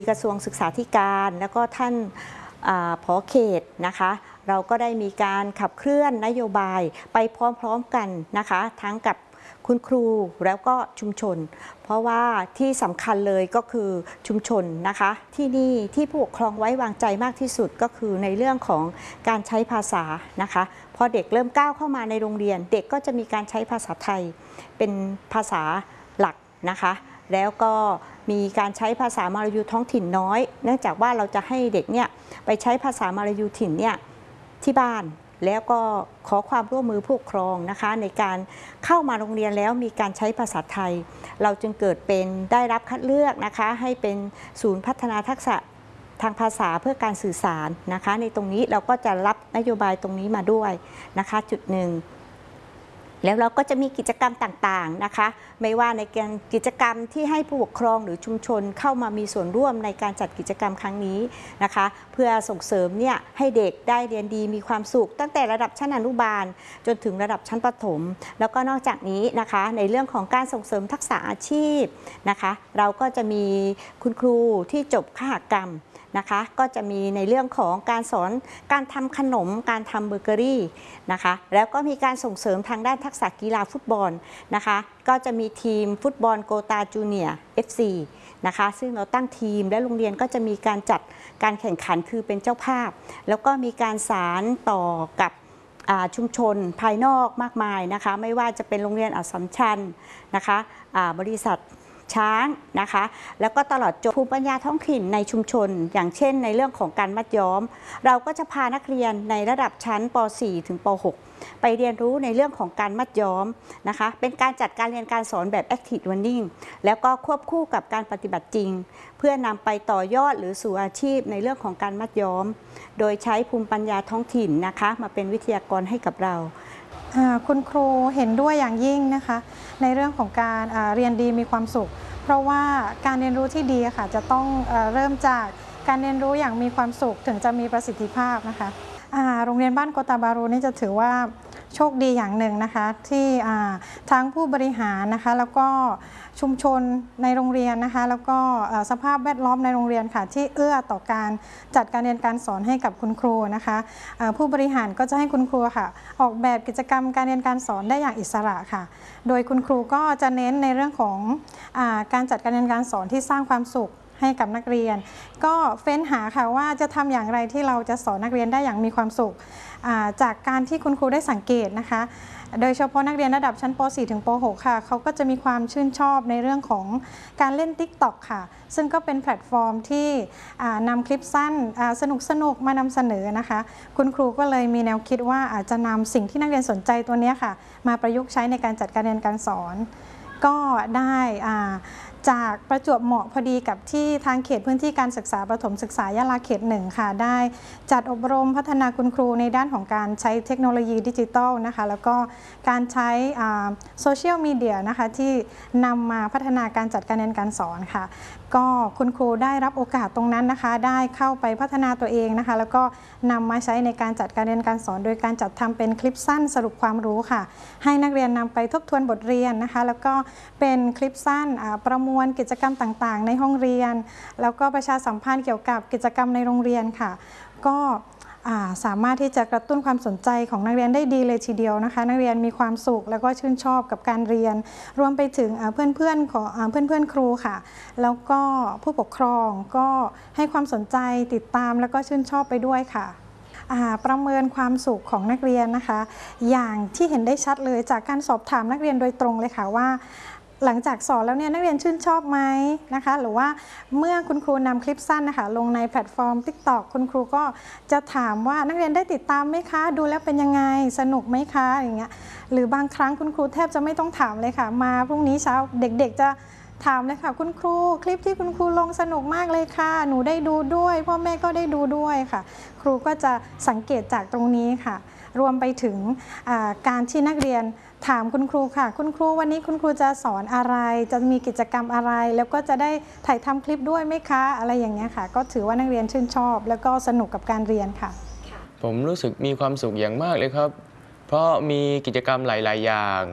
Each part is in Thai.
กระทรวงศึกษาธิการแล้วก็ท่านผอ.เขตนะคะเราก็ได้มีการขับเคลื่อนนโยบายไปพร้อมๆกันนะคะทั้งกับคุณครูแล้วก็ชุมชนเพราะว่าที่สำคัญเลยก็คือชุมชนนะคะที่นี่ที่ผู้ปกครองไว้วางใจมากที่สุดก็คือในเรื่องของการใช้ภาษานะคะพอเด็กเริ่มก้าวเข้ามาในโรงเรียนเด็กก็จะมีการใช้ภาษาไทยเป็นภาษาหลักนะคะแล้วก็มีการใช้ภาษามลายูท้องถิ่นน้อยเนื่องจากว่าเราจะให้เด็กเนี่ยไปใช้ภาษามลายูถิ่นเนี่ยที่บ้านแล้วก็ขอความร่วมมือผู้ปกครองนะคะในการเข้ามาโรงเรียนแล้วมีการใช้ภาษาไทยเราจึงเกิดเป็นได้รับคัดเลือกนะคะให้เป็นศูนย์พัฒนาทักษะทางภาษาเพื่อการสื่อสารนะคะในตรงนี้เราก็จะรับนโยบายตรงนี้มาด้วยนะคะจุดหนึ่งแล้วเราก็จะมีกิจกรรมต่างๆนะคะไม่ว่าในการกิจกรรมที่ให้ผู้ปกครองหรือชุมชนเข้ามามีส่วนร่วมในการจัดกิจกรรมครั้งนี้นะคะเพื่อส่งเสริมเนี่ยให้เด็กได้เรียนดีมีความสุขตั้งแต่ระดับชั้นอนุบาลจนถึงระดับชั้นประถมแล้วก็นอกจากนี้นะคะในเรื่องของการส่งเสริมทักษะอาชีพนะคะเราก็จะมีคุณครูที่จบคหกรรมนะคะก็จะมีในเรื่องของการสอนการทำขนมการทำเบเกอรี่นะคะแล้วก็มีการส่งเสริมทางด้านทักษะกีฬาฟุตบอลนะคะก็จะมีทีมฟุตบอลโกตาจูเนียร์ FC นะคะซึ่งเราตั้งทีมและโรงเรียนก็จะมีการจัดการแข่งขันคือเป็นเจ้าภาพแล้วก็มีการสานต่อกับชุมชนภายนอกมากมายนะคะไม่ว่าจะเป็นโรงเรียนอัสสัมชัญนะคะบริษัทช้างนะคะแล้วก็ตลอดจนภูมิปัญญาท้องถิ่นในชุมชนอย่างเช่นในเรื่องของการมัดย้อมเราก็จะพานักเรียนในระดับชั้นป .4 ถึงป .6 ไปเรียนรู้ในเรื่องของการมัดย้อมนะคะเป็นการจัดการเรียนการสอนแบบ Active Learning แล้วก็ควบคู่กับการปฏิบัติจริงเพื่อนำไปต่อยอดหรือสู่อาชีพในเรื่องของการมัดย้อมโดยใช้ภูมิปัญญาท้องถิ่นนะคะมาเป็นวิทยากรให้กับเราคุณครูเห็นด้วยอย่างยิ่งนะคะในเรื่องของการเรียนดีมีความสุขเพราะว่าการเรียนรู้ที่ดีค่ะจะต้องเริ่มจากการเรียนรู้อย่างมีความสุขถึงจะมีประสิทธิภาพนะคะโรงเรียนบ้านโกตาบารูนี่จะถือว่าโชคดีอย่างหนึ่งนะคะที่ทั้งผู้บริหารนะคะแล้วก็ชุมชนในโรงเรียนนะคะแล้วก็สภาพแวดล้อมในโรงเรียนค่ะที่เอื้อต่อการจัดการเรียนการสอนให้กับคุณครูนะคะผู้บริหารก็จะให้คุณครูค่ะออกแบบกิจกรรมการเรียนการสอนได้อย่างอิสระค่ะโดยคุณครูก็จะเน้นในเรื่องของการจัดการเรียนการสอนที่สร้างความสุขให้กับนักเรียนก็เฟ้นหาค่ะว่าจะทำอย่างไรที่เราจะสอนนักเรียนได้อย่างมีความสุขจากการที่คุณครูได้สังเกตนะคะโดยเฉพาะนักเรียนระดับชั้นป .4 ถึงป .6 ค่ะเขาก็จะมีความชื่นชอบในเรื่องของการเล่น TikTok ค่ะซึ่งก็เป็นแพลตฟอร์มที่นำคลิปสั้นสนุกมานำเสนอนะคะคุณครูก็เลยมีแนวคิดว่าอาจจะนำสิ่งที่นักเรียนสนใจตัวนี้ค่ะมาประยุกต์ใช้ในการจัดการเรียนการสอนก็ได้จากประจวบเหมาะพอดีกับที่ทางเขตพื้นที่การศึกษาประถมศึกษายะลาเขต1ค่ะได้จัดอบรมพัฒนาคุณครูในด้านของการใช้เทคโนโลยีดิจิทัลนะคะแล้วก็การใช้โซเชียลมีเดียนะคะที่นำมาพัฒนาการจัดการเรียนการสอนค่ะก็คุณครูได้รับโอกาสตรงนั้นนะคะได้เข้าไปพัฒนาตัวเองนะคะแล้วก็นำมาใช้ในการจัดการเรียนการสอนโดยการจัดทำเป็นคลิปสั้นสรุปความรู้ค่ะให้นักเรียนนำไปทบทวนบทเรียนนะคะแล้วก็เป็นคลิปสั้นประมวลกิจกรรมต่างๆในห้องเรียนแล้วก็ประชาสัมพันธ์เกี่ยวกับกิจกรรมในโรงเรียนค่ะก็สามารถที่จะกระตุ้นความสนใจของนักเรียนได้ดีเลยทีเดียวนะคะนักเรียนมีความสุขแล้วก็ชื่นชอบกับการเรียนรวมไปถึงเพื่อนๆของเพื่อนๆครูค่ะแล้วก็ผู้ปกครองก็ให้ความสนใจติดตามแล้วก็ชื่นชอบไปด้วยค่ะประเมินความสุขของนักเรียนนะคะอย่างที่เห็นได้ชัดเลยจากการสอบถามนักเรียนโดยตรงเลยค่ะว่าหลังจากสอนแล้วเนี่ยนักเรียนชื่นชอบไหมนะคะหรือว่าเมื่อคุณครูนำคลิปสั้นนะคะลงในแพลตฟอร์ม TikTok คุณครูก็จะถามว่านักเรียนได้ติดตามไหมคะดูแล้วเป็นยังไงสนุกไหมคะอย่างเงี้ยหรือบางครั้งคุณครูแทบจะไม่ต้องถามเลยค่ะมาพรุ่งนี้เช้าเด็กๆจะถามเลยค่ะคุณครูคลิปที่คุณครูลงสนุกมากเลยค่ะหนูได้ดูด้วยพ่อแม่ก็ได้ดูด้วยค่ะครูก็จะสังเกตจากตรงนี้ค่ะรวมไปถึงการที่นักเรียนถามคุณครูค่ะคุณครูวันนี้คุณครูจะสอนอะไรจะมีกิจกรรมอะไรแล้วก็จะได้ถ่ายทำคลิปด้วยไหมคะอะไรอย่างเงี้ยค่ะก็ถือว่านักเรียนชื่นชอบแล้วก็สนุกกับการเรียนค่ะผมรู้สึกมีความสุขอย่างมากเลยครับเพราะมีกิจกรรมหลายๆอย่างท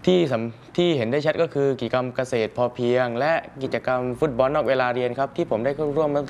ที่เห็นได้ชัดก็คือกิจกรรมเกษตรพอเพียง และกิจกรรมฟุตบอลนอกเวลาเรียนครับที่ผมได้เข้าร่วม